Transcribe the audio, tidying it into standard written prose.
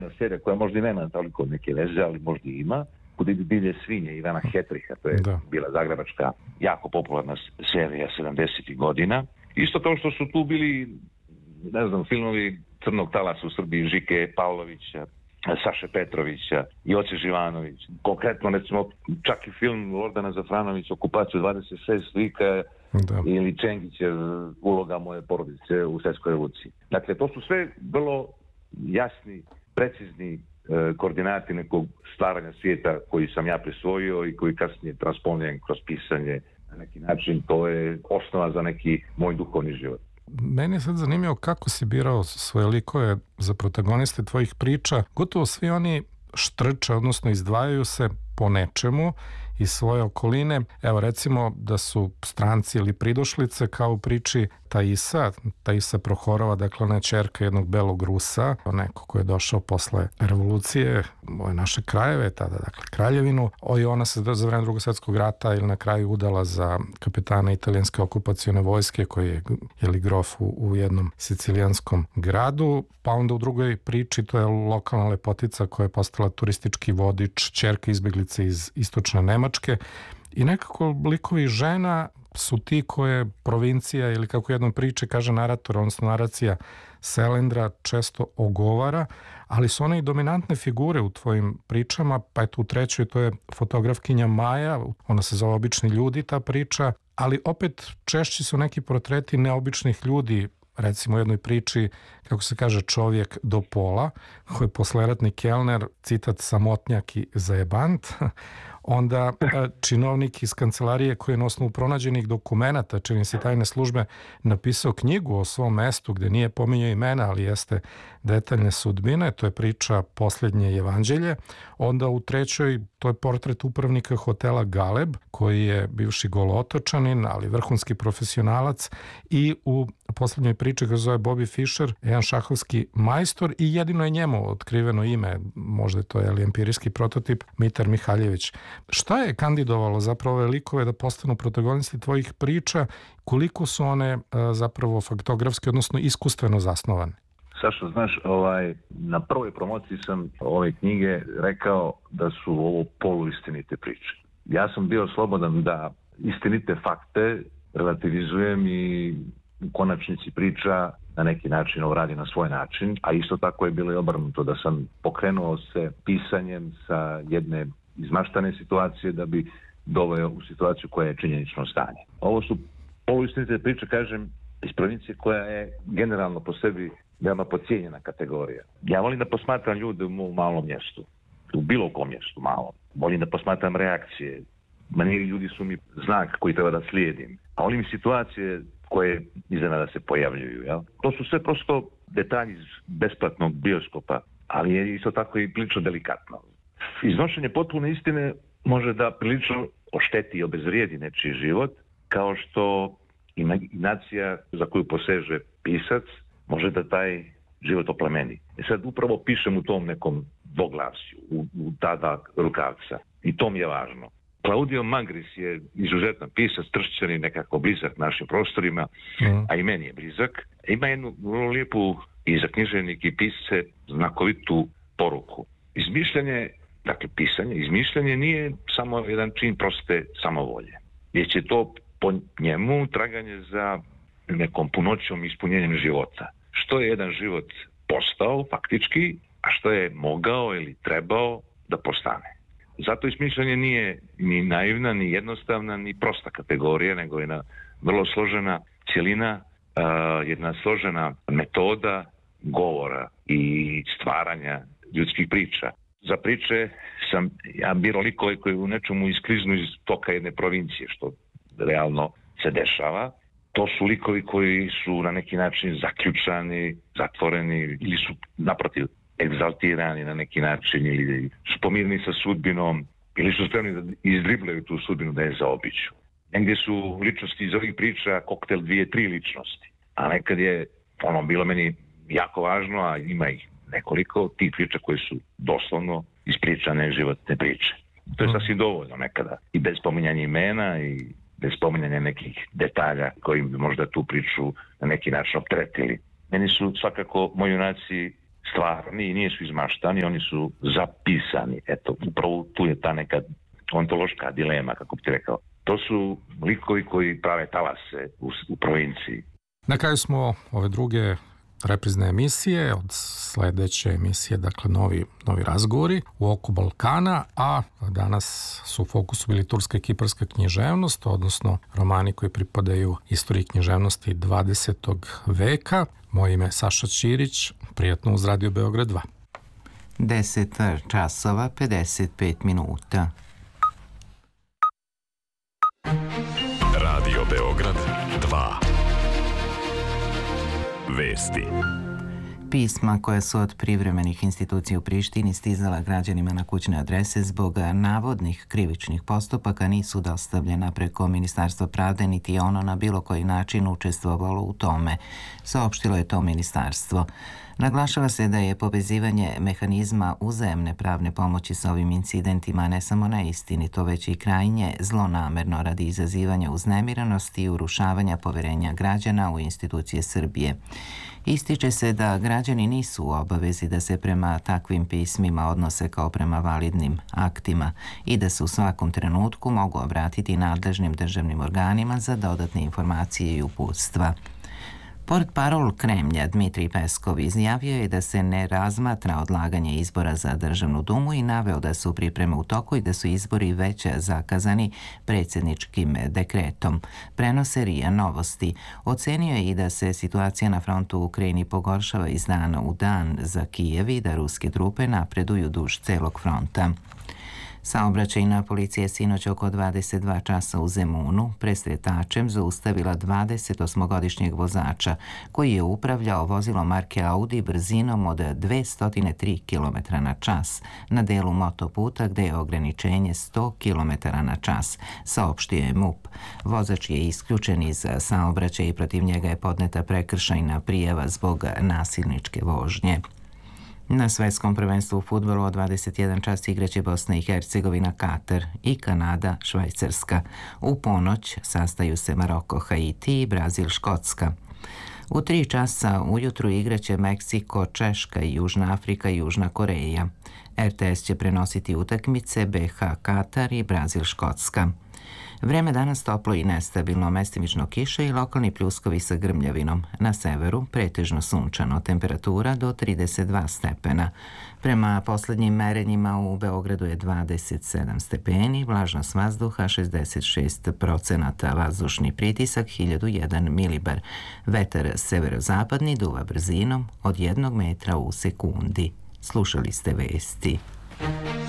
serija koja možda i nema toliko neke veze, ali možda i ima, kod Divlje svinje Ivana Hetriha, to je bila zagrebačka jako popularna serija 70. godina. Isto kao što su tu bili, ne znam, filmovi Crnog talasa u Srbiji, Žike Pavlovića, Saše Petrovića, Joce Živanović. Konkretno, recimo, čak i film Lordana Zafranovića, Okupaciju 26 vika, ili Čengićev Uloga moje porodice u Svjetskoj revoluciji. Dakle, to su sve vrlo jasni, precizni koordinati nekog stvaranja svijeta koji sam ja prisvojio i koji kasnije transponiram kroz pisanje. Na neki način to je osnova za neki moj duhovni život. Meni je sad zanimljivo kako si birao svoje likove za protagoniste tvojih priča. Gotovo svi oni štrče, odnosno izdvajaju se po nečemu iz svoje okoline. Evo recimo da su stranci ili pridošlice kao u priči Taisa Prohorova, dakle ona je ćerka jednog belog Rusa, neko ko je došao posle revolucije, ove naše krajeve, tada dakle kraljevinu, i ona se za vreme Drugog svjetskog rata ili na kraju udala za kapetana italijanske okupacione vojske koji je grof u jednom sicilijanskom gradu, pa onda u drugoj priči to je lokalna lepotica koja je postala turistički vodič, ćerka izbeglice iz istočne Nemačke i nekako likovi žena su ti koje provincija ili kako jednom priče kaže narator, odnosno naracija Selendra često ogovara, ali su one i dominantne figure u tvojim pričama, pa eto u trećoj to je fotografkinja Maja, ona se zove Obični ljudi ta priča, ali opet češći su neki portreti neobičnih ljudi, recimo u jednoj priči, kako se kaže, Čovjek do pola, koji je posleratni kelner, citat samotnjak i zajebant, onda činovnik iz kancelarije koji je na osnovu pronađenih dokumenata, čini se tajne službe, napisao knjigu o svom mestu gde nije pominjao imena, ali jeste detaljne sudbine, to je priča Posljednje evanđelje. Onda u trećoj to je portret upravnika hotela Galeb, koji je bivši golootočanin, ali vrhunski profesionalac, i u posljednjoj priči koja se zove Bobby Fischer, jedan šahovski majstor i jedino je njemu otkriveno ime, možda to je empirijski prototip, Mitar Mihaljević. Šta je kandidovalo zapravo ove likove da postanu protagonisti tvojih priča, koliko su one zapravo faktografski, odnosno iskustveno zasnovane? Sašo, znaš, na prvoj promociji sam ove knjige rekao da su ovo poluistinite priče. Ja sam bio slobodan da istinite fakte relativizujem i u konačnici priča na neki način radi na svoj način, a isto tako je bilo i obrnuto, da sam pokrenuo se pisanjem sa jedne izmaštane situacije da bi doveo u situaciju koja je činjenično stanje. Ovo su poluistinite priče, kažem, iz provincije koja je generalno po sebi veoma podcijenjena kategorija. Ja volim da posmatram ljude u mom malom mjestu, u bilo kom mjestu malom. Volim da posmatram reakcije. Maniri ljudi su mi znak koji treba da slijedim. A volim situacije koje iznenada se pojavljuju. Jel? To su sve prosto detalji iz besplatnog bioskopa, ali je isto tako i prilično delikatno. Iznošenje potpune istine može da prilično ošteti i obezvrijedi nečiji život, kao što imaginacija za koju poseže pisac može da taj život oplemeni. Sad upravo pišem u tom nekom dvoglasju, u ta dva rukavca. I to mi je važno. Claudio Magris je izuzetan pisac, tršćani, nekako blizak našim prostorima, a i meni je blizak. Ima jednu vrlo lijepu i za književnik i pisce znakovitu poruku. Izmišljanje nije samo jedan čin proste samovolje. Već je to po njemu traganje za nekom punoćom ispunjenjem života. Što je jedan život postao faktički, a što je mogao ili trebao da postane. Zato izmišljanje nije ni naivna, ni jednostavna, ni prosta kategorija, nego je jedna vrlo složena cjelina, jedna složena metoda govora i stvaranja ljudskih priča. Za priče sam ja birao likove koji u nečemu iskliznu iz toka jedne provincije, što realno se dešava. To su likovi koji su na neki način zaključani, zatvoreni ili su naprotiv egzaltirani na neki način ili su pomirni sa sudbinom ili su spremni da izdriblaju tu sudbinu da je zaobiđu. Negdje su ličnosti iz ovih priča koktel 2-3 ličnosti, a nekad je bilo meni jako važno, a ima ih nekoliko tih priča koji su doslovno ispričane životne priče. To je sasvim dovoljno nekada i bez spominjanja imena i bez spominjanja nekih detalja koji bi možda tu priču na neki način opteretili. Meni su svakako moji junaci stvarni i nisu izmaštani, oni su zapisani. Eto, upravo tu je ta neka ontološka dilema, kako bi ti rekao. To su likovi koji prave talase u provinciji. Na kraju smo ove druge reprizne emisije, od sledeće emisije, dakle novi razgovori u oku Balkana, a danas su u fokusu bili turska i kiparska književnost, odnosno romani koji pripadaju istoriji književnosti 20. veka. Moje ime je Saša Ćirić, prijatno uz Radio Beograd 2. 10 časova 55 minuta. Radio Beograd 2. Vesti. Pisma koja su od privremenih institucija u Prištini stizala građanima na kućne adrese zbog navodnih krivičnih postupaka nisu dostavljena preko Ministarstva pravde, niti je ono na bilo koji način učestvovalo u tome, saopštilo je to ministarstvo. Naglašava se da je povezivanje mehanizma uzajamne pravne pomoći sa ovim incidentima ne samo neistinito, već i krajnje zlonamerno radi izazivanja uznemirenosti i urušavanja poverenja građana u institucije Srbije. Ističe se da građani nisu u obavezi da se prema takvim pismima odnose kao prema validnim aktima i da se u svakom trenutku mogu obratiti nadležnim državnim organima za dodatne informacije i uputstva. Portparol Kremlja Dmitrij Peskov izjavio je da se ne razmatra odlaganje izbora za Državnu dumu i naveo da su pripreme u toku i da su izbori već zakazani predsjedničkim dekretom. Prenose RIA Novosti. Ocenio je i da se situacija na frontu u Ukrajini pogoršava iz dana u dan za Kijev i da ruske trupe napreduju duž celog fronta. Saobraćajna policija sinoć oko 22 časa u Zemunu presretačem zaustavila 28-godišnjeg vozača koji je upravljao vozilom marke Audi brzinom od 203 km na čas na delu motoputa gde je ograničenje 100 km na čas, saopštio je MUP. Vozač je isključen iz saobraćaja i protiv njega je podneta prekršajna prijava zbog nasilničke vožnje. Na svetskom prvenstvu u fudbalu od 21 čas igraće Bosna i Hercegovina, Katar i Kanada, Švajcarska. U ponoć sastaju se Maroko, Haiti i Brazil, Škotska. U 3 časa ujutru igraće Meksiko, Češka, Južna Afrika i Južna Koreja. RTS će prenositi utakmice BH, Katar i Brazil, Škotska. Vreme danas toplo i nestabilno, mestimično kiše i lokalni pljuskovi sa grmljavinom. Na severu pretežno sunčano, temperatura do 32 stepena. Prema poslednjim merenjima u Beogradu je 27 stepeni, vlažnost vazduha 66%, vazdušni pritisak 1001 milibar. Vetar severozapadni duva brzinom od 1 metra u sekundi. Slušali ste vesti.